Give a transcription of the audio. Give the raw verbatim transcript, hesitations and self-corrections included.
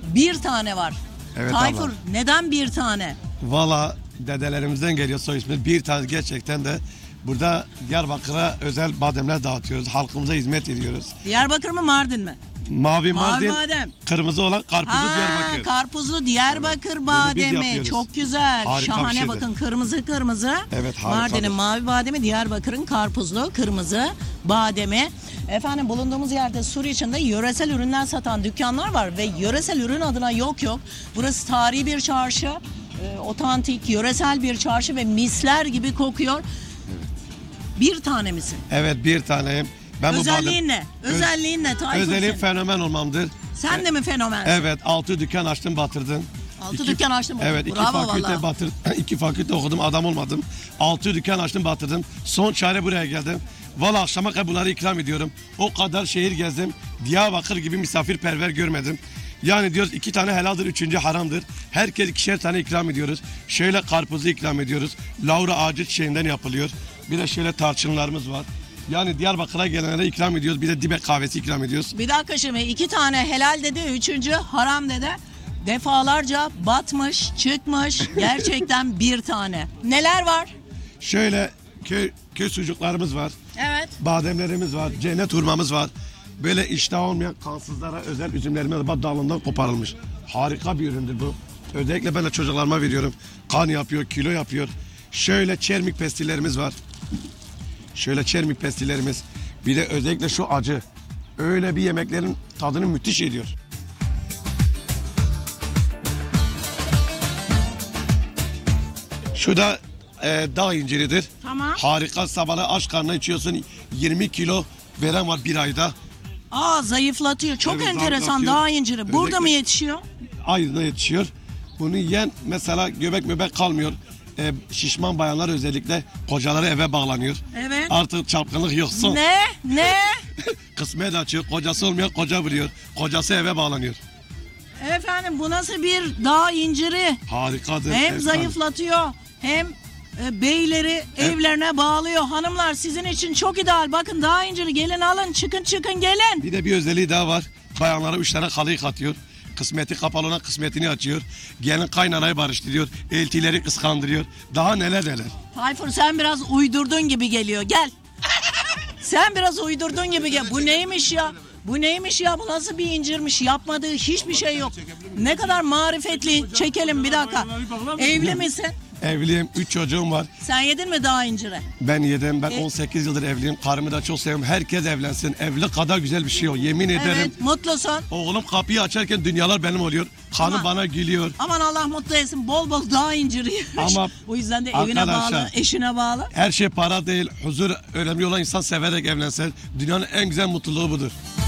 bir tane var. Evet Tayfur abla. neden bir tane? Valla dedelerimizden geliyor soy ismi. Bir tane gerçekten de burada Diyarbakır'a özel bademler dağıtıyoruz. Halkımıza hizmet ediyoruz. Diyarbakır mı Mardin mi? Mavi Mavi Mardin, badem. kırmızı olan karpuzlu Ha, Diyarbakır. karpuzlu Diyarbakır Evet. bademi. yapıyoruz. Çok güzel. Harika bir Şahane şeydir. bakın kırmızı kırmızı. Evet, harikadır. Mardin'in mavi bademi, Diyarbakır'ın karpuzlu kırmızı bademi. Efendim bulunduğumuz yerde Sur içinde yöresel ürünler satan dükkanlar var ve yöresel ürün adına yok yok. Burası tarihi bir çarşı. e, otantik, yöresel bir çarşı ve misler gibi kokuyor. Bir tane misin? Evet bir taneyim. Ben bu Özelliğin badem- ne? Özelliğin ne? Tayfur Özelliğim senin. fenomen olmamdır. Sen de mi fenomensin? Evet altı dükkan açtım batırdım. Altı dükkan açtım. Evet iki Bravo fakülte vallahi. batırdım. iki fakülte okudum adam olmadım. Altı dükkan açtım batırdım. Son çare buraya geldim. Valla akşama kadar bunları ikram ediyorum. O kadar şehir gezdim. Diyarbakır gibi misafirperver görmedim. Yani diyoruz iki tane helaldir, üçüncü haramdır. Herkes ikişer tane ikram ediyoruz. Şöyle karpuzu ikram ediyoruz. Laura ağacı çiçeğinden yapılıyor. Bir de şöyle tarçınlarımız var. Yani Diyarbakır'a gelenlere ikram ediyoruz. Bir de dibek kahvesi ikram ediyoruz. Bir dakika şimdi iki tane helal dedi, üçüncü haram dedi. Defalarca batmış, çıkmış, gerçekten bir tane. Neler var? Şöyle köy, köy sucuklarımız var. Evet. Bademlerimiz var. Cennet hurmamız var. Böyle iştah olmayan kansızlara özel üzümlerimiz var. Dalından koparılmış. Harika bir üründür bu. Özellikle ben de çocuklarıma veriyorum. Kan yapıyor, kilo yapıyor. Şöyle çermik pestillerimiz var. Şöyle çermik pestillerimiz. Bir de özellikle şu acı. Öyle bir yemeklerin tadını müthiş ediyor. Şu da e, dağ inciridir. Tamam. Harika, sabahları aç karnına içiyorsun. yirmi kilo veren var bir ayda. Aa, zayıflatıyor. Çok Evet, enteresan zayıflatıyor. dağ inciri. Burada Özellikle- mı yetişiyor? Ayda yetişiyor. Bunu yiyen mesela göbek möbek kalmıyor. E, şişman bayanlar özellikle kocaları eve bağlanıyor. Evet. Artık çapkınlık yoksa Ne? Ne? kısmet açıyor. Kocası olmayan koca vuruyor. Kocası eve bağlanıyor. Efendim bu nasıl bir dağ inciri? Harikadır. Hem efsane. zayıflatıyor hem e, beyleri evlerine bağlıyor. Hanımlar sizin için çok ideal. Bakın dağ inciri gelin alın, çıkın çıkın gelin. Bir de bir özelliği daha var. Bayanlara üç tane kadıyı katıyor. Kısmeti kapalı olan kısmetini açıyor. Gelin kaynanayı barıştırıyor. Eltileri kıskandırıyor. Daha neler neler. Tayfur sen biraz uydurdun gibi geliyor. Gel. Sen biraz uydurdun gibi gel. Bu neymiş ya? Bu neymiş ya? Bu nasıl bir incirmiş? Yapmadığı hiçbir şey yok. Ne kadar marifetli. Çekelim bir dakika. Evli misin? Evliyim. Üç çocuğum var. Sen yedin mi dağ inciri? Ben yedim. Ben E- on sekiz yıldır evliyim. Karımı da çok seviyorum. Herkes evlensin. Evli kadar güzel bir şey o. Yemin ederim. Evet, mutlusun. Oğlum kapıyı açarken dünyalar benim oluyor. Hanım Ama- bana gülüyor. Aman Allah mutlu etsin. Bol bol dağ inciri yemiş. Ama o yüzden de evine arkadaşlar- bağlı, eşine bağlı. Her şey para değil. Huzur önemli olan insan severek evlensin. Dünyanın en güzel mutluluğu budur.